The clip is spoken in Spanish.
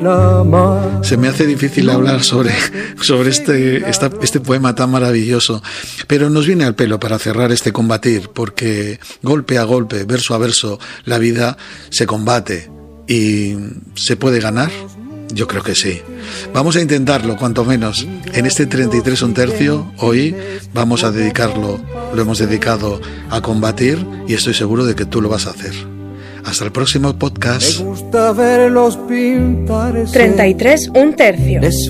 Se me hace difícil hablar sobre este poema tan maravilloso, pero nos viene al pelo para cerrar este combatir, porque golpe a golpe, verso a verso, la vida se combate y se puede ganar. Yo creo que sí. Vamos a intentarlo, cuanto menos. En este 33 un tercio, hoy vamos a dedicarlo, lo hemos dedicado a combatir y estoy seguro de que tú lo vas a hacer. Hasta el próximo podcast. 33 un tercio.